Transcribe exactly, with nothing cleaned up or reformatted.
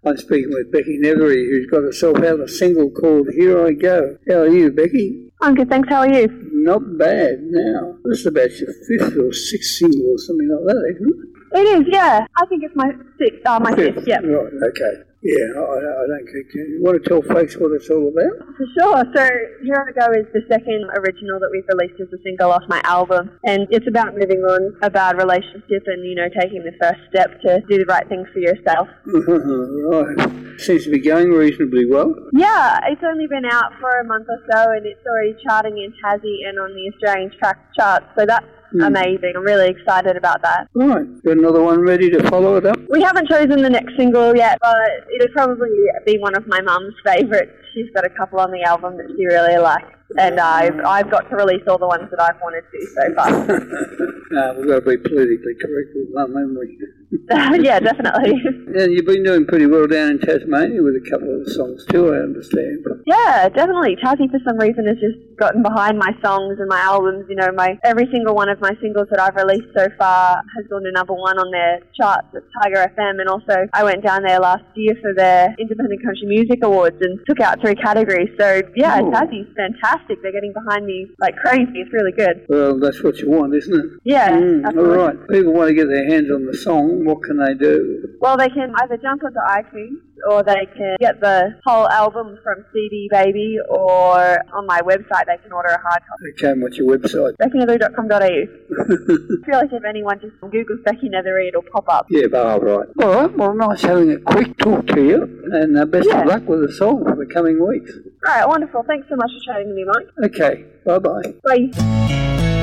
I'm speaking with Becky Nevery, who's got herself out a single called Here I Go. How are you, Becky? I'm good, thanks. How are you? Not bad. Now, this is about your fifth or sixth single or something like that, isn't it? It is, yeah. I think it's my sixth. Uh, my fifth, fifth, yeah. Right, okay. Yeah, I, I don't think you want to tell folks what it's all about? For sure. So, Here I Go is the second original that we've released as a single off my album. And it's about moving on a bad relationship and, you know, taking the first step to do the right thing for yourself. Right. Seems to be going reasonably well. Yeah, it's only been out for a month or so and it's already charting in Tassie and on the Australian track charts. So that's Mm. amazing. I'm really excited about that. Right. Got another one ready to follow it up? We haven't chosen the next single yet, but it'll probably be one of my mum's favourites. She's got a couple on the album that she really likes. And I've, I've got to release all the ones that I've wanted to so far. No, we've got to be politically correct with Mum, haven't we? Yeah, definitely. And you've been doing pretty well down in Tasmania with a couple of songs too, I understand. Yeah, definitely. Tassie for some reason has just gotten behind my songs and my albums. You know, my every single one of my singles that I've released so far has gone to number one on their charts at Tiger F M. And also I went down there last year for their Independent Country Music Awards and took out three categories. So yeah, Ooh. Tassie's fantastic. They're getting behind me like crazy. It's really good. Well, that's what you want, isn't it? Yeah, mm, absolutely. All right. People want to get their hands on the song. What can they do? Well, they can either jump onto iTunes or they can get the whole album from C D Baby, or on my website they can order a hard copy. Okay, and what's your website? becky nethery dot com dot a u. I feel like if anyone just Googles Becky Nethery, it'll pop up. Yeah, but all right. All right, well, nice having a quick talk to you, and uh, best yeah. of luck with the song for the coming weeks. All right, wonderful. Thanks so much for chatting to me, Mike. Okay, bye-bye. Bye.